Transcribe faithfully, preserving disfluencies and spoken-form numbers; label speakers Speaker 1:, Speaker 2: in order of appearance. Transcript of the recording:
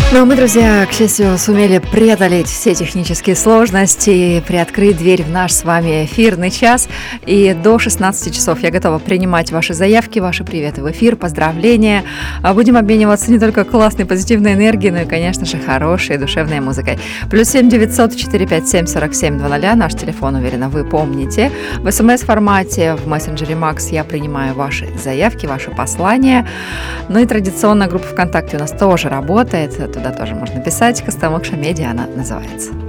Speaker 1: Ну а мы, друзья, к счастью, сумели преодолеть все технические сложности, приоткрыть дверь в наш с вами эфирный час. И до шестнадцати часов я готова принимать ваши заявки, ваши приветы в эфир, поздравления. Будем обмениваться не только классной позитивной энергией, но и, конечно же, хорошей душевной музыкой. Плюс семь девятьсот четыре пять семь сорок семь два ноль. Наш телефон, уверена, вы помните. В смс-формате в мессенджере Макс я принимаю ваши заявки, ваши послания. Ну и традиционно группа ВКонтакте у нас тоже работает. Туда тоже можно писать. Костомукша Медиа она называется.